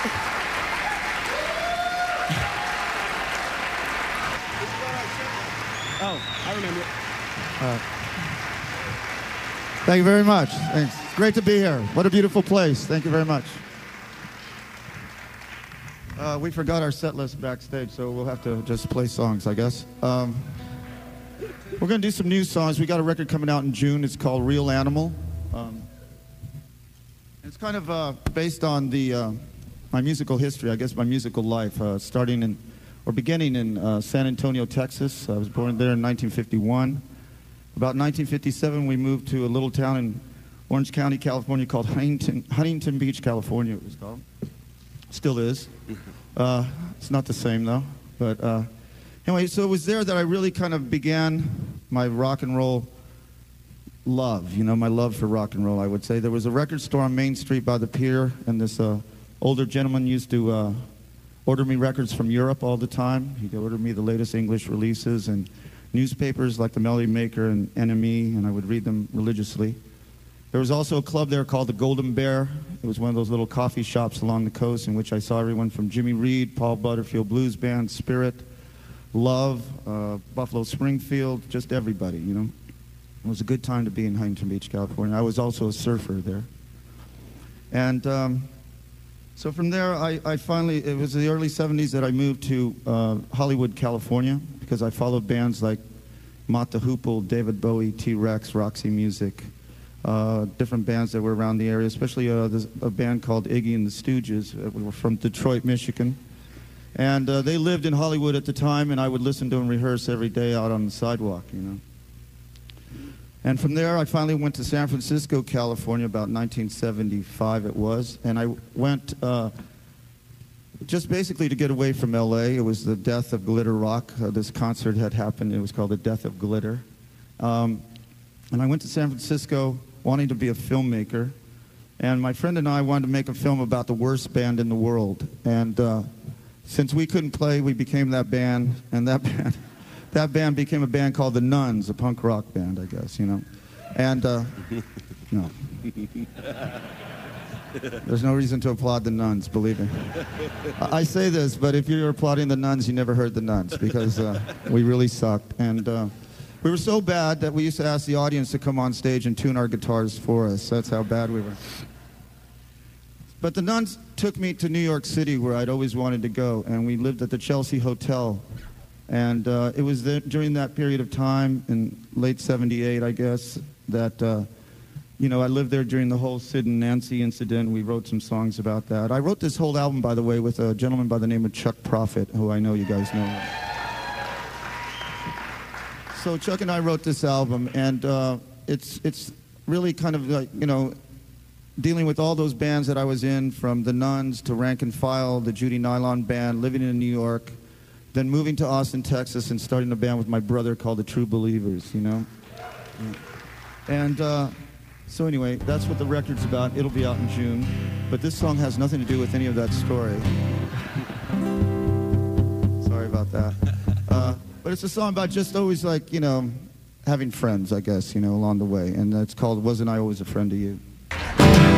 Oh, I remember it. Thank you very much. Thanks. It's great to be here. What a beautiful place. Thank you very much. We forgot our set list backstage, so we'll have to just play songs, I guess. We're going to do some new songs. We got a record coming out in June. It's called Real Animal. It's kind of based on my musical history, I guess my musical life, beginning in San Antonio, Texas. I was born there in 1951. About 1957, we moved to a little town in Orange County, California called Huntington Beach, California, it was called. Still is. It's not the same, though. But anyway, so it was there that I really kind of began my rock and roll love, my love for rock and roll, I would say. There was a record store on Main Street by the pier, and this older gentleman used to order me records from Europe all the time. He'd order me the latest English releases and newspapers like the Melody Maker and NME, and I would read them religiously. There was also a club there called the Golden Bear. It was one of those little coffee shops along the coast in which I saw everyone from Jimmy Reed, Paul Butterfield Blues Band, Spirit, Love, Buffalo Springfield, just everybody, It was a good time to be in Huntington Beach, California. I was also a surfer there. And so from there, I finally, it was the early 70s that I moved to Hollywood, California, because I followed bands like Mott the Hoople, David Bowie, T-Rex, Roxy Music, different bands that were around the area, especially a band called Iggy and the Stooges. We were from Detroit, Michigan. And they lived in Hollywood at the time, and I would listen to them rehearse every day out on the sidewalk, And from there, I finally went to San Francisco, California, about 1975 it was. And I went just basically to get away from L.A. It was the death of Glitter Rock. This concert had happened. It was called The Death of Glitter. And I went to San Francisco wanting to be a filmmaker. And my friend and I wanted to make a film about the worst band in the world. And since we couldn't play, we became that band. And that band became a band called The Nuns, a punk rock band, I guess, And, no. There's no reason to applaud the Nuns, believe me. I say this, but if you're applauding the Nuns, you never heard the Nuns, because we really sucked. And we were so bad that we used to ask the audience to come on stage and tune our guitars for us. That's how bad we were. But the Nuns took me to New York City, where I'd always wanted to go, and we lived at the Chelsea Hotel. And it was during that period of time, in late 78, I guess, that, I lived there during the whole Sid and Nancy incident. We wrote some songs about that. I wrote this whole album, by the way, with a gentleman by the name of Chuck Prophet, who I know you guys know. So Chuck and I wrote this album, and it's really kind of like, dealing with all those bands that I was in, from the Nuns to Rank and File, the Judy Nylon Band, living in New York, then moving to Austin, Texas, and starting a band with my brother called the True Believers, And so anyway, that's what the record's about. It'll be out in June. But this song has nothing to do with any of that story. Sorry about that. But it's a song about just always, having friends, I guess, along the way. And it's called Wasn't I Always a Friend to You?